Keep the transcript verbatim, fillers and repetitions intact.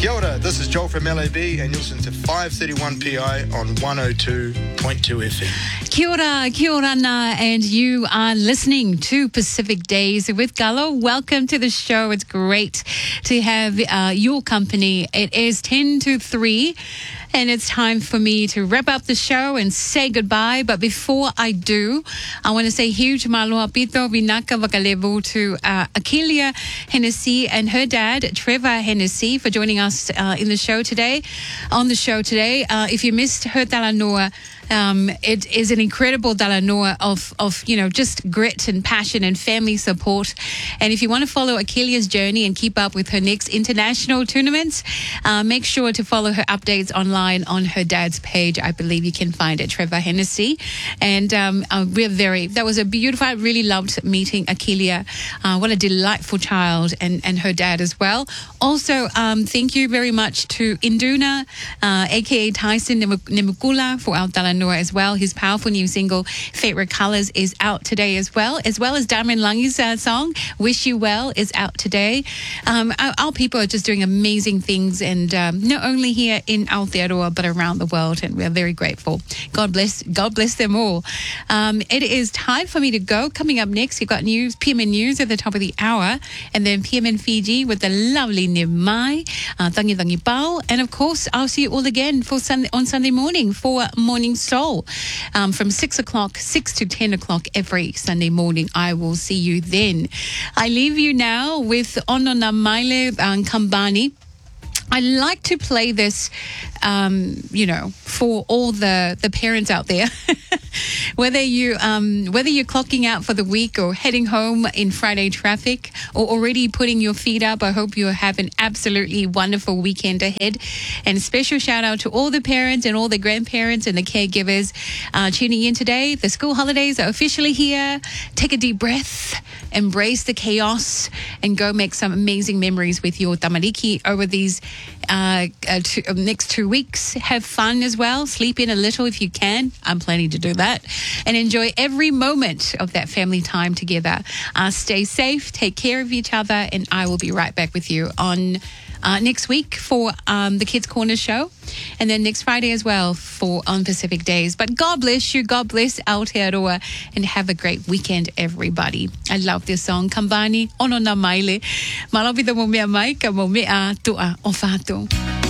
Kia ora, this is Joel from L A B and you're listening to five thirty-one P I on one oh two point two F M. Kia ora, kia ora na, and you are listening to Pacific Days with Gallo. Welcome to the show. It's great to have uh, your company. It is ten to three. And it's time for me to wrap up the show and say goodbye. But before I do, I want to say huge malo apito vinaka vakalevu to uh, Akelia Hennessy and her dad, Trevor Hennessy, for joining us uh, in the show today. On the show today, uh, if you missed her talanoa, Um, it is an incredible talanoa of, of, you know, just grit and passion and family support. And if you want to follow Akelia's journey and keep up with her next international tournaments, uh, make sure to follow her updates online on her dad's page. I believe you can find it, Trevor Hennessy. And um, uh, we're very, that was a beautiful, I really loved meeting Akelia. Uh, what a delightful child, and, and her dad as well. Also, um, thank you very much to Induna, uh, a k a. Tyson Nemukula, for our talanoa as well. His powerful new single, Favorite Colors, is out today as well, as well as Darren Langi's uh, song, Wish You Well, is out today. Um, our, our people are just doing amazing things, and um, not only here in Aotearoa, but around the world, and we're very grateful. God bless, God bless them all. Um, it is time for me to go. Coming up next, you've got news, P M N News at the top of the hour, and then P M N Fiji with the lovely Nimai, uh, Tangi Tangi Pao, and of course, I'll see you all again for Sunday, on Sunday morning for Morning Soul, um, from six o'clock, six to ten o'clock every Sunday morning. I will see you then. I leave you now with Ono na Maile um, Kambani. I like to play this, um, you know, for all the, the parents out there, whether you um, whether you're clocking out for the week or heading home in Friday traffic or already putting your feet up. I hope you have an absolutely wonderful weekend ahead. And a special shout out to all the parents and all the grandparents and the caregivers uh, tuning in today. The school holidays are officially here. Take a deep breath, embrace the chaos, and go make some amazing memories with your tamariki over these Uh, uh, two, uh, next two weeks. Have fun as well. Sleep in a little if you can. I'm planning to do that. And enjoy every moment of that family time together. Uh, stay safe. Take care of each other. And I will be right back with you on uh, next week for um, the Kids Corner show. And then next Friday as well for on Pacific Days. But God bless you. God bless Aotearoa. And have a great weekend, everybody. I love this song. Kambani, ono na maile. Malapita mo mea mai, ka mo mea tua o whātou.